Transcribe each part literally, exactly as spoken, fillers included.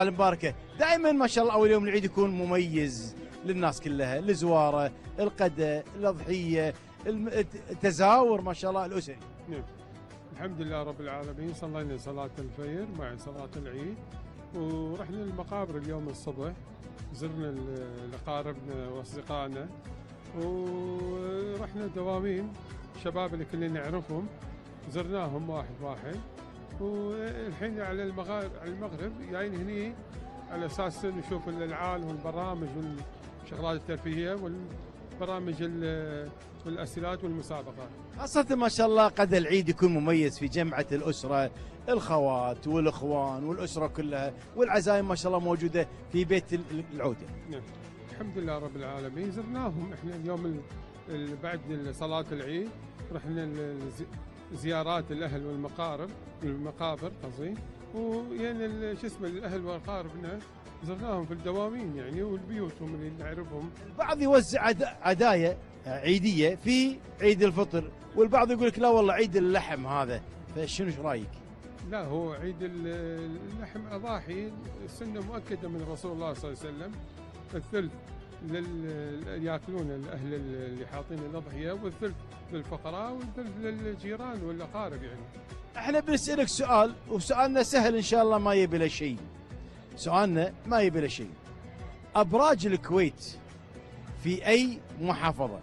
المباركة دائما ما شاء الله أول يوم العيد يكون مميز للناس كلها، الزوارة، القدة، الأضحية، التزاور ما شاء الله الأسري. نعم. الحمد لله رب العالمين، صلينا صلاة الفجر مع صلاة العيد ورحنا المقابر اليوم الصبح، زرنا لأقاربنا وأصدقائنا ورحنا دواوين شباب اللي كلنا نعرفهم زرناهم واحد واحد، والحين على المغرب على المغرب جايين هني على اساس نشوف الالعاب والبرامج والشغلات الترفيهيه والبرامج والاسئلات والمسابقات. خاصة ما شاء الله قد العيد يكون مميز في جمعة الأسرة، الخوات والإخوان والأسرة كلها، والعزايم ما شاء الله موجودة في بيت العودة. نعم. الحمد لله رب العالمين، زرناهم احنا اليوم بعد صلاة العيد، رحنا زيارات الاهل والمقارب والمقابر قصدي، ويعني شو اسمه الاهل واقاربنا زرناهم في الدواوين يعني والبيوتهم اللي نعرفهم. البعض يوزع عدايا عيديه في عيد الفطر، والبعض يقول لك لا والله عيد اللحم هذا، فشنو ايش رايك؟ لا، هو عيد اللحم اضاحي السنه مؤكده من رسول الله صلى الله عليه وسلم، الثلث لل ياكلون الاهل اللي حاطين الاضحيه، والثلث للفقراء والثلث للجيران والاقارب يعني. احنا بنسالك سؤال، وسؤالنا سهل ان شاء الله ما يبي له شيء. سؤالنا ما يبي له شيء. ابراج الكويت في اي محافظه؟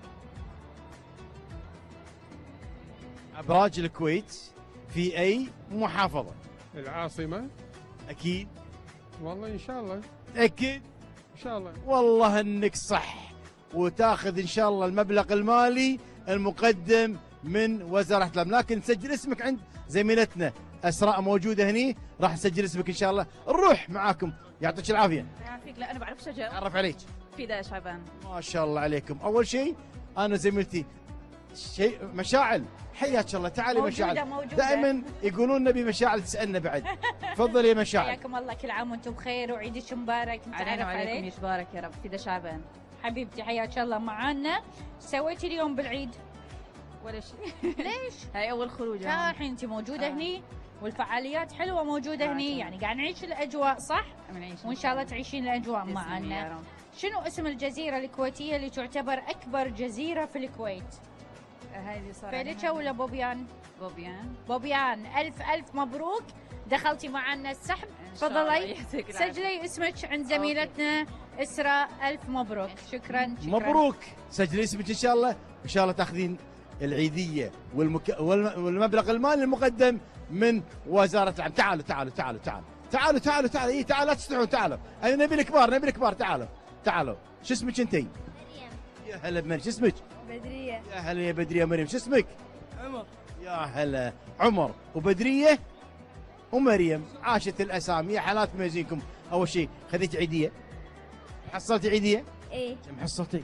ابراج الكويت في اي محافظه؟ العاصمه. اكيد. والله ان شاء الله. اكيد. ان شاء الله. والله انك صح، وتاخذ ان شاء الله المبلغ المالي المقدم من وزاره الاملاك. نسجل اسمك عند زميلتنا اسراء موجوده هني، راح نسجل اسمك ان شاء الله. نروح معاكم، يعطيك العافيه. يعافيك. لا انا بعرف شجر. تعرف عليك. فداء شعبان. ما شاء الله عليكم. اول شيء انا زميلتي شيء مشاعل، حياك الله. تعالي موجودة مشاعل. موجودة. دائما يقولون نبي مشاعل تسالنا بعد. تفضلي يا مشاعل. حياكم الله، كل عام وانتم بخير وعيدك مبارك. علينا وعليكم يتبارك يا رب. فداء شعبان. حبيبتي حياك الله معانا. سويتي اليوم بالعيد؟ ولا شيء. ليش؟ هاي اول خروج. الحين انت موجوده آه. هني والفعاليات حلوه موجوده آه هني، يعني قاعد نعيش الاجواء صح؟ منعيش وان شاء الله تعيشين الاجواء معنا. شنو اسم الجزيره الكويتيه اللي تعتبر اكبر جزيره في الكويت؟ هذه صار فيليتشا ولا بوبيان؟ بوبيان. بوبيان. الف الف مبروك، دخلتي معنا السحب. تفضلي سجلي اسمك عند زميلتنا اسراء. الف مبروك. شكرا, شكرا. مبروك. سجلي اسمك ان شاء الله، ان شاء الله تاخذين العيديه والمك... والمبلغ المالي المقدم من وزاره العمل. تعالوا تعالوا تعالوا تعالوا تعالوا تعالوا تعالوا اي تعالوا لا تستحون. تعالوا انا نبي الكبار، نبي الكبار. تعالوا تعالوا. شو اسمك انتي؟ مريم. يا هلا بمريم. شو اسمك؟ بدريه. يا هلا يا بدريه مريم. شو اسمك؟ عمر. يا هلا عمر وبدريه ومريم. عاشت الاسامي. يا حالات ميزينكم. اول شيء خذيت عيديه؟ حصلتي عيديه؟ ايه. كم حصلتي؟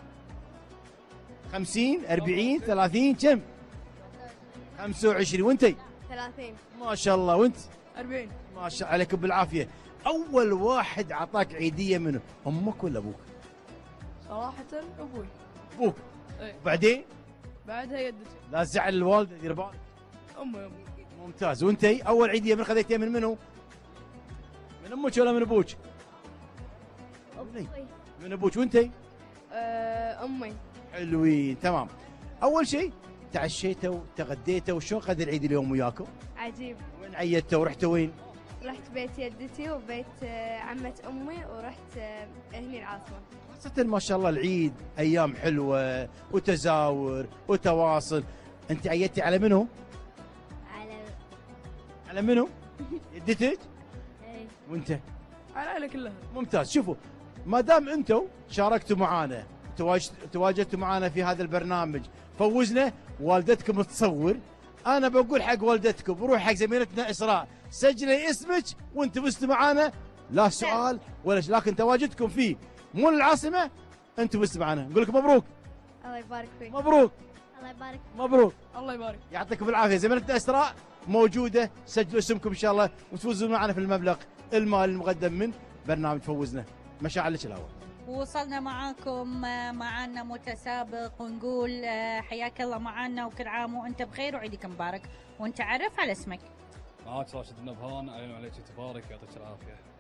خمسين أربعين ثلاثين كم؟ خمسة وعشرين. وانتي؟ ثلاثين. ما شاء الله. وانت؟ أربعين. ما شاء عليكم بالعافيه. اول واحد اعطاك عيديه منو؟ امك ولا ابوك؟ صراحه ابوي. ابوك. ايه. وبعدين؟ بعدها يدتي. لا تزعل الوالده، دير بالك. امي. امي. ممتاز. وانتي اول عيديه من خذيتيها من منو؟ من امك ولا من ابوك؟ ابوي. من ابوك. وانتي؟ أه امي. حلوين. تمام. اول شيء تعشيتوا تغديتوا، وشلون قضى العيد اليوم وياكم؟ عجيب. وين عيدتوا ورحتوا وين؟ رحت بيت يدتي وبيت عمة امي، ورحت هني العاصمه. خاصة ما شاء الله العيد ايام حلوه وتزاور وتواصل. انت عيدتي على منو؟ على على منو؟ يدتك؟ ايه. وانت؟ على العائله كلها. ممتاز. شوفوا، ما دام انتم شاركتوا معانا، تواجدتوا معانا في هذا البرنامج، فوزنا، والدتكم تصور، انا بقول حق والدتكم بروح حق زميلتنا اسراء، سجلي اسمك وانت فزتوا معانا، لا سؤال ولا شيء، لكن تواجدكم فيه مو العاصمه انتم فزتوا معانا. نقول لكم مبروك. الله يبارك فيك. مبروك. الله يبارك. مبروك. الله يبارك. يعطيكم العافيه. زميلتنا اسراء موجوده، سجلوا اسمكم ان شاء الله وتفوزوا معنا في المبلغ المالي المقدم من برنامج فوزنا. مشاعر لك الاول. وصلنا معاكم معنا متسابق، ونقول حياك الله معنا وكل عام وانت بخير وعيدك مبارك، وانت عرف على اسمك. معاك راشد النبهان. علينا وعليك تبارك، يعطيك العافيه.